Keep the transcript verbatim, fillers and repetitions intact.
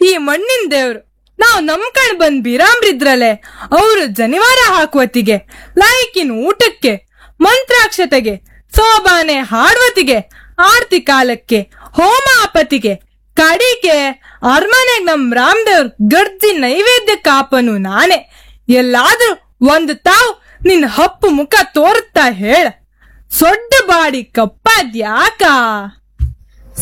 ಈ ಮಣ್ಣಿನ ದೇವ್ರು. ನಾವ್ ನಂಬ್ಕಂಡ್ ಬಂದ್ ಬೀರಾಮ್ರಿದ್ರಲೆ ಅವ್ರು ಜನಿವಾರ ಹಾಕುವತ್ತಿಗೆ, ಲಾಯ್ಕಿನ ಊಟಕ್ಕೆ, ಮಂತ್ರಾಕ್ಷತೆಗೆ, ಸೋಬಾನೆ ಹಾಡುವತಿಗೆ, ಆರ್ತಿ ಕಾಲಕ್ಕೆ, ಹೋಮ ಆಪತಿಗೆ, ಕಡಿಗೆ ಅರ್ಮನೆಗ್ ನಮ್ ರಾಮದೇವ್ರ ಗರ್ಜಿ ನೈವೇದ್ಯ ಕಾಪನು ನಾನೇ. ಎಲ್ಲಾದ್ರೂ ಒಂದು ತಾವ್ ನಿನ್ ಹಪ್ಪು ಮುಖ ತೋರುತ್ತಾ ಹೇಳ. ಸೊಡ್ಡ ಬಾಡಿ ಕಪ್ಪಾದ್ಯಾಕ?